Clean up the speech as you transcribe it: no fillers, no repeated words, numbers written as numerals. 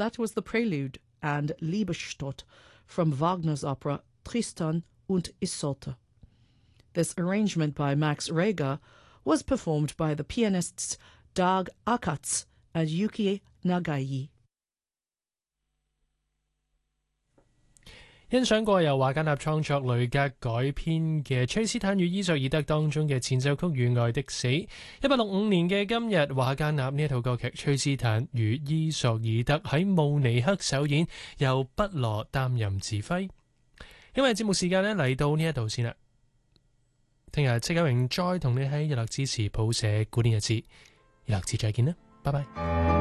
that was the prelude and Liebestod from Wagner's opera Tristan und Isolde. This arrangement by Max Reger was performed by the pianists Dag Akats and Yuki Nagai. 欣賞過由華格納創作雷格改編嘅《崔斯坦與伊索爾德》當中嘅前奏曲《與愛的死》。1865年嘅今日，華格納呢一套歌劇《崔斯坦與伊索爾德》喺慕尼黑首演，由畢羅擔任指揮。因為節目時間呢嚟到呢一度先啦，聽日戚家榮再同你喺日落之時譜寫古典日誌，日落之再見啦，拜拜。